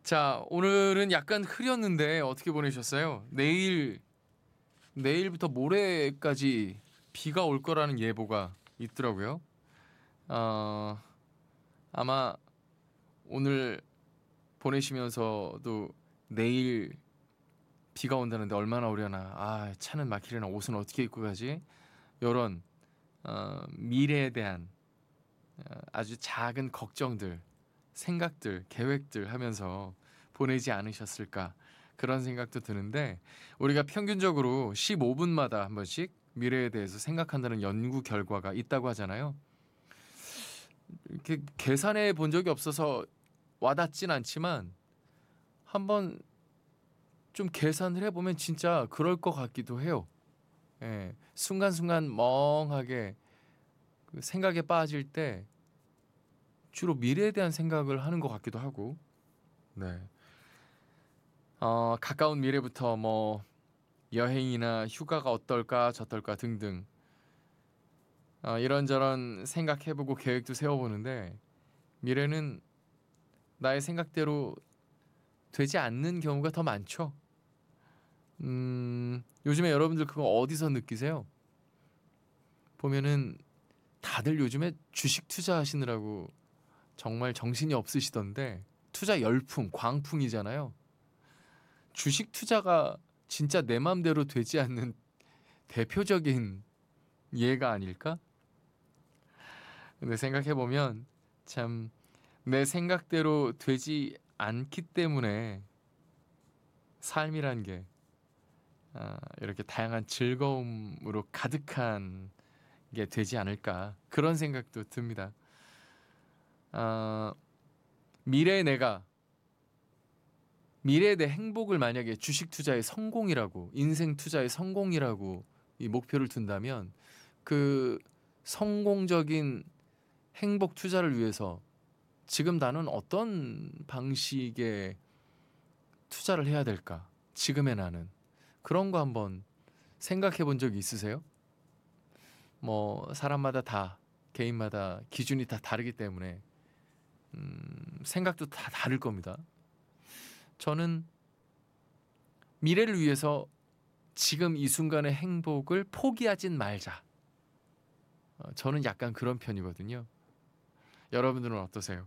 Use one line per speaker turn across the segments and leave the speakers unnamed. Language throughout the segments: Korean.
자, 오늘은 약간 흐렸는데 어떻게 보내셨어요? 내일부터 모레까지 비가 올 거라는 예보가 있더라고요. 어, 아마 오늘 보내시면서도 내일 비가 온다는데 얼마나 오려나, 차는 막히려나, 옷은 어떻게 입고 가지? 이런 미래에 대한 아주 작은 걱정들, 생각들, 계획들 하면서 보내지 않으셨을까, 그런 생각도 드는데, 우리가 평균적으로 15분마다 한 번씩 미래에 대해서 생각한다는 연구 결과가 있다고 하잖아요. 이렇게 계산해 본 적이 없어서 와닿진 않지만 한번 좀 계산을 해보면 진짜 그럴 것 같기도 해요. 예, 순간순간 멍하게 그 생각에 빠질 때 주로 미래에 대한 생각을 하는 것 같기도 하고, 네. 가까운 미래부터 뭐 여행이나 휴가가 어떨까 저떨까 등등 이런저런 생각해보고 계획도 세워보는데, 미래는 나의 생각대로 되지 않는 경우가 더 많죠. 요즘에 여러분들 그거 어디서 느끼세요? 보면은 다들 요즘에 주식 투자하시느라고 정말 정신이 없으시던데, 투자 열풍, 광풍이잖아요. 주식 투자가 진짜 내 맘대로 되지 않는 대표적인 예가 아닐까? 근데 생각해보면 참 내 생각대로 되지 않기 때문에 삶이란 게 이렇게 다양한 즐거움으로 가득한 게 되지 않을까, 그런 생각도 듭니다. 아, 미래의 내가 미래의 내 행복을 만약에 주식 투자의 성공이라고, 인생 투자의 성공이라고 이 목표를 둔다면, 그 성공적인 행복 투자를 위해서 지금 나는 어떤 방식의 투자를 해야 될까? 지금의 나는. 그런 거 한번 생각해 본 적이 있으세요? 뭐 사람마다 다, 개인마다 기준이 다 다르기 때문에 생각도 다 다를 겁니다. 저는 미래를 위해서 지금 이 순간의 행복을 포기하진 말자. 저는 약간 그런 편이거든요. 여러분들은 어떠세요?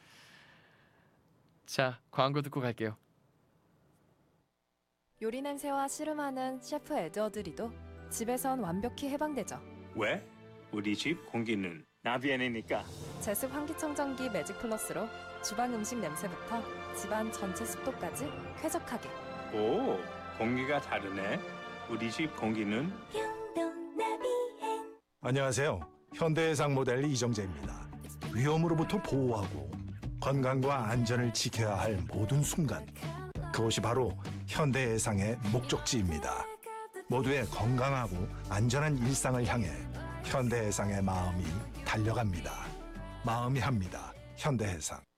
자, 광고 듣고 갈게요.
요리 냄새와 씨름하는 셰프 에드워드 리도 집에선 완벽히 해방되죠.
왜? 우리 집 공기는 나비엔이니까.
제습 환기청정기 매직 플러스로 주방 음식 냄새부터 집안 전체 습도까지 쾌적하게.
오, 공기가 다르네. 우리 집 공기는
안녕하세요. 현대해상 모델 이정재입니다. 위험으로부터 보호하고 건강과 안전을 지켜야 할 모든 순간, 그것이 바로 현대해상의 목적지입니다. 모두의 건강하고 안전한 일상을 향해 현대해상의 마음이 달려갑니다. 마음이 합니다. 현대해상.